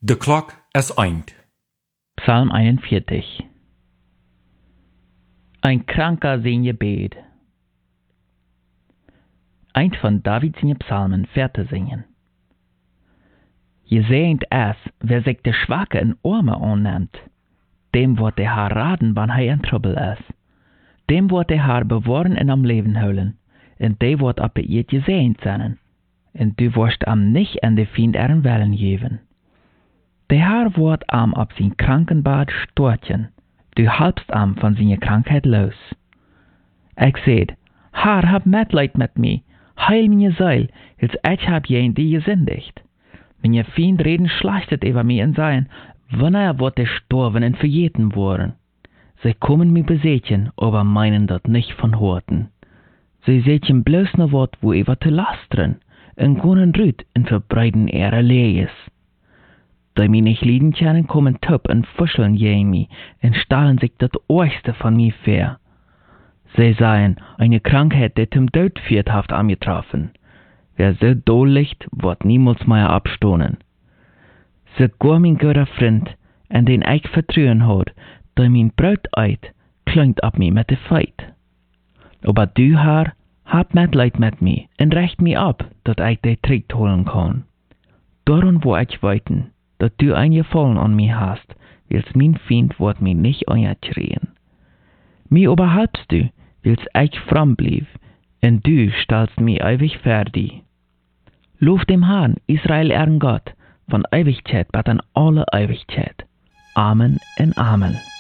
De klok is eind. Psalm 41. Ein Kranker in je Bed. Eind van David zijn psalmen verder zingen. Je zegt es, wer sich de Schwache en Arme annimmt, dem wordt de haar raden wanneer hij in trouble is. Dem wordt de haar bewahren en am Leben houden, en de wordt op het gezegend zijn, en du wirst am nicht en de Fiend eren Wellen geven. De haar wordt am op zijn krankenbad stortjen, du halbst am van zijn krankheid los. Ik zeid, Haar, hab Mitleid met mij, heil mijn Seil, als ich hab jen die gesindigt. Mijn Fiend reden schlechtet über mij en zeggen, wanneer wordt de storven en vergeten worden. Sie kommen mir besetzen, aber meinen dat nicht von Horten. Sie setzen bloß noch wat, wo über te lasteren, en gonen rüt en verbreiten ihre Lees. Da mi nicht lieden können, kommen Töp en fuscheln jen mi, en stahlen sich dat Ohrste von mi fair. Sie seien, eine Krankheit, die zum Tod führt, haft angetroffen. Wer so doll liegt, wird niemals mehr abstohnen. Sie gar mein guter Freund, en den ich vertrauen hat, da mein Brut eit, klingt ab mi mit de Feit. Aber du, Herr, hab Mitleid mit mi, en recht mi ab, dat ich de Trick holen kann. Darum wo ich weiten, dat du ein Gefallen an mi hast, wils mein Feind wird mi nicht angeschrien. Mi oberhalbst du, wils ich fromm blieb, en du stellst mi ewig fertig. Lob dem Herrn, Israel ehren Gott, von Ewigkeit bis an alle Ewigkeit. Amen en Amen.